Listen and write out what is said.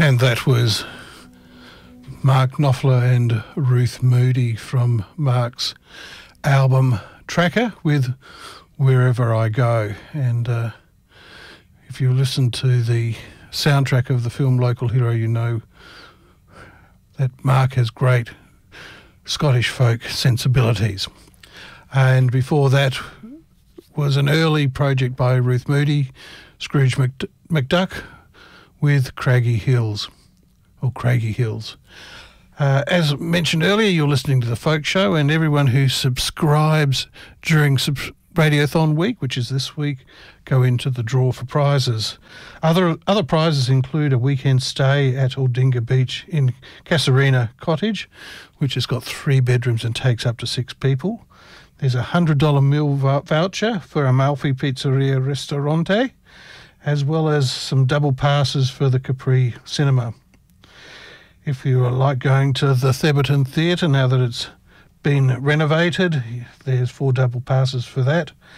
And that was Mark Knopfler and Ruth Moody from Mark's album Tracker with Wherever I Go. And if you listen to the soundtrack of the film Local Hero, you know that Mark has great Scottish folk sensibilities. And before that was an early project by Ruth Moody, Scrooge McDuck, with Craggy Hills, or Craggy Hills. As mentioned earlier, you're listening to The Folk Show, and everyone who subscribes during Radiothon week, which is this week, go into the draw for prizes. Other prizes include a weekend stay at Aldinga Beach in Casuarina Cottage, which has got 3 bedrooms and takes up to 6 people. There's a $100 meal voucher for Amalfi Pizzeria Ristorante, as well as some double passes for the Capri Cinema. If you like going to the Theberton Theatre now that it's been renovated, there's 4 double passes for that.